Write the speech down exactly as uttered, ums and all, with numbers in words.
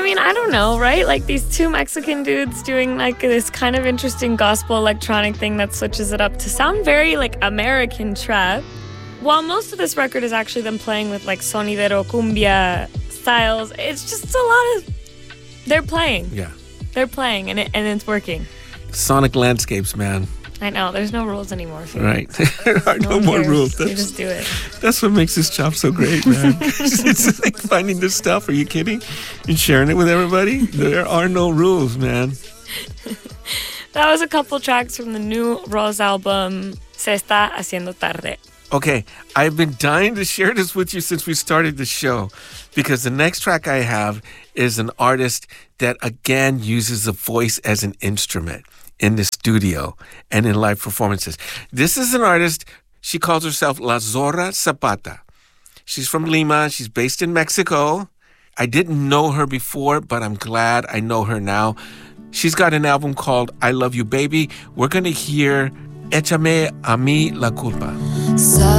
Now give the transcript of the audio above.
I mean, I don't know, right? Like these two Mexican dudes doing like this kind of interesting gospel electronic thing that switches it up to sound very like American trap. While most of this record is actually them playing with like sonidero cumbia styles, it's just a lot of... They're playing. Yeah. They're playing and, it, and it's working. Sonic landscapes, man. I know. There's no rules anymore. So right. There are no, no more cares. rules. That's, you just do it. That's what makes this job so great, man. It's like finding this stuff. Are you kidding? And sharing it with everybody? There are no rules, man. That was a couple tracks from the new Rose album, Se Está Haciendo Tarde. Okay, I've been dying to share this with you since we started the show, because the next track I have is an artist that, again, uses the voice as an instrument in the studio and in live performances. This is an artist, she calls herself La Zorra Zapata. She's from Lima. She's based in Mexico. I didn't know her before, but I'm glad I know her now. She's got an album called I Love You Baby. We're going to hear Échame a mí la culpa.